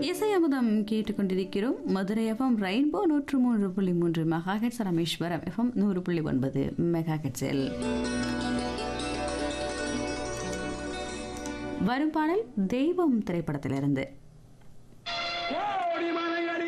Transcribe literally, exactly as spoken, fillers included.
இசை அமுதம் கேட்டுக்கொண்டிருக்கிறோம். மதுரை எஃப்எம் ரெயின்போ நூற்று மூன்று புள்ளி மூன்று மெகா ஹெட்ஸ், ராமேஸ்வரம் எஃப்எம் நூறு புள்ளி ஒன்பது மெகா ஹெட்ஸில் வரும் பாடல் தெய்வம் திரைப்படத்திலிருந்து.